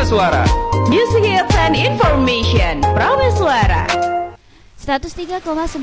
Suara. Music hits and information. Suara 103,9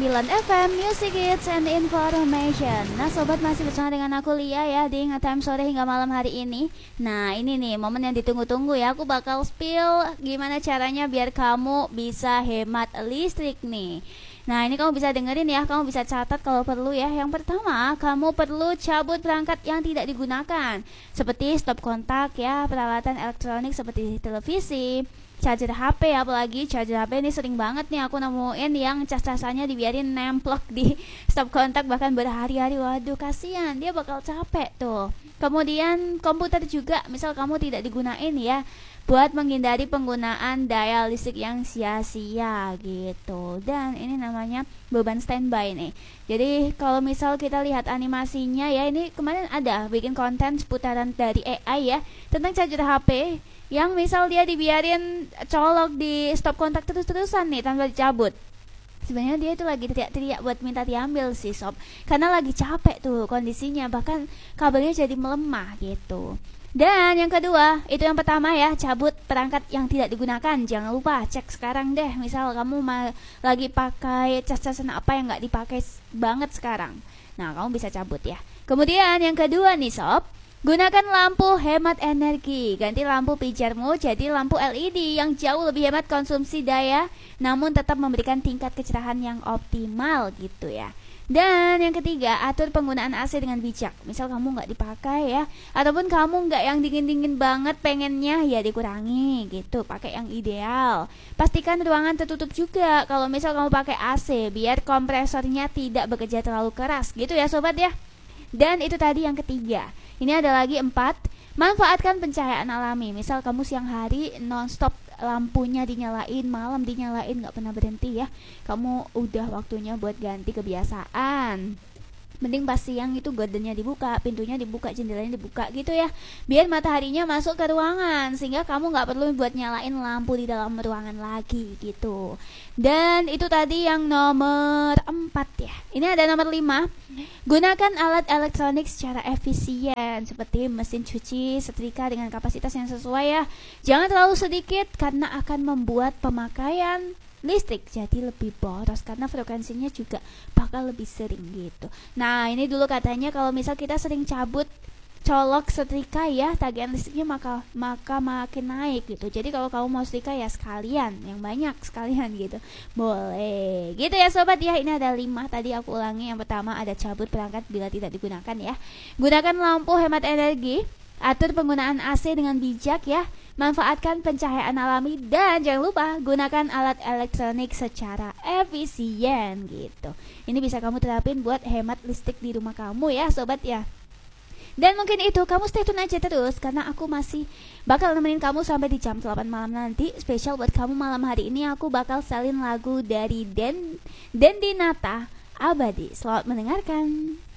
FM Music Hits and Information. Nah sobat, masih bersama dengan aku Lia ya di Ngetime Sore hingga malam hari ini. Nah ini nih momen yang ditunggu-tunggu ya. Aku bakal spill gimana caranya biar kamu bisa hemat listrik nih. Nah ini kamu bisa dengerin ya, kamu bisa catat kalau perlu ya. Yang pertama, kamu perlu cabut perangkat yang tidak digunakan, seperti stop kontak ya, peralatan elektronik seperti televisi, charger HP. Apalagi charger HP ini sering banget nih aku nemuin yang cas-casannya dibiarin nemplok di stop kontak bahkan berhari-hari. Waduh kasihan, dia bakal capek tuh. Kemudian komputer juga, misal kamu tidak digunain ya, buat menghindari penggunaan daya listrik yang sia-sia gitu. Dan ini namanya beban standby nih. Jadi kalau misal kita lihat animasinya ya, ini kemarin ada bikin konten seputaran dari AI ya, tentang charger HP yang misal dia dibiarin colok di stop kontak terus-terusan nih tanpa dicabut. Sebenarnya dia itu lagi teriak-teriak buat minta diambil sih sob, karena lagi capek tuh kondisinya, bahkan kabelnya jadi melemah gitu. Dan yang kedua, itu yang pertama ya, cabut perangkat yang tidak digunakan. Jangan lupa cek sekarang deh, misal kamu lagi pakai cas-casan apa yang gak dipakai banget sekarang. Nah kamu bisa cabut ya. Kemudian yang kedua nih sob, gunakan lampu hemat energi. Ganti lampu pijarmu jadi lampu LED yang jauh lebih hemat konsumsi daya, namun tetap memberikan tingkat kecerahan yang optimal gitu ya. Dan yang ketiga, atur penggunaan AC dengan bijak. Misal kamu nggak dipakai ya, ataupun kamu nggak yang dingin-dingin banget pengennya, ya dikurangi gitu, pakai yang ideal. Pastikan ruangan tertutup juga kalau misal kamu pakai AC, biar kompresornya tidak bekerja terlalu keras gitu ya sobat ya. Dan itu tadi yang ketiga. Ini ada lagi 4. Manfaatkan pencahayaan alami. Misal kamu siang hari nonstop lampunya dinyalain, malam dinyalain, gak pernah berhenti ya, kamu udah waktunya buat ganti kebiasaan. Mending pas siang itu gordennya dibuka, pintunya dibuka, jendelanya dibuka gitu ya, biar mataharinya masuk ke ruangan, sehingga kamu gak perlu buat nyalain lampu di dalam ruangan lagi gitu. Dan itu tadi yang nomor 4 ya. Ini ada nomor 5. Gunakan alat elektronik secara efisien, seperti mesin cuci, setrika dengan kapasitas yang sesuai ya. Jangan terlalu sedikit karena akan membuat pemakaian listrik jadi lebih boros, karena frekuensinya juga bakal lebih sering gitu. Nah ini dulu katanya kalau misal kita sering cabut colok setrika ya, tagihan listriknya maka makin naik gitu. Jadi kalau kamu mau setrika ya sekalian, yang banyak sekalian gitu, boleh gitu ya sobat ya. Ini ada 5 tadi aku ulangi. Yang pertama ada cabut perangkat bila tidak digunakan ya, gunakan lampu hemat energi, atur penggunaan AC dengan bijak ya, manfaatkan pencahayaan alami, dan jangan lupa gunakan alat elektronik secara efisien gitu. Ini bisa kamu terapin buat hemat listrik di rumah kamu ya sobat ya. Dan mungkin itu, kamu stay tune aja terus, karena aku masih bakal nemenin kamu sampai di jam 8 malam nanti. Spesial buat kamu malam hari ini, aku bakal salin lagu dari Dendi Nata, Abadi. Selamat mendengarkan.